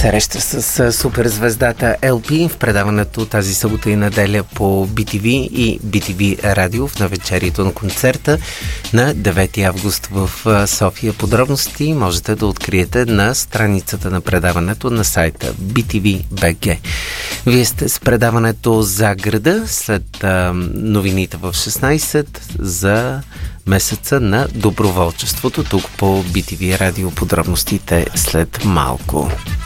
Среща с суперзвездата LP в предаването тази събота и неделя по BTV и BTV Радио в навечерието на концерта на 9 август в София. Подробности можете да откриете на страницата на предаването на сайта BTV.BG. Вие сте с предаването за града след новините в 16 за месеца на доброволчеството тук по BTV Радио. Подробностите след малко.